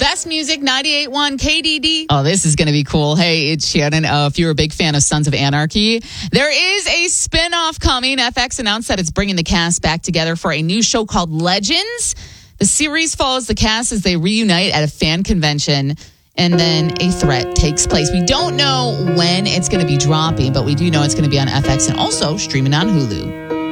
Best Music 98.1 KDD. Oh, this is going to be cool. Hey, it's Shannon. If you're a big fan of Sons of Anarchy, there is a spinoff coming. FX announced that it's bringing the cast back together for a new show called Legends. The series follows the cast as they reunite at a fan convention, and then a threat takes place. We don't know when it's going to be dropping, but we do know it's going to be on FX and also streaming on Hulu.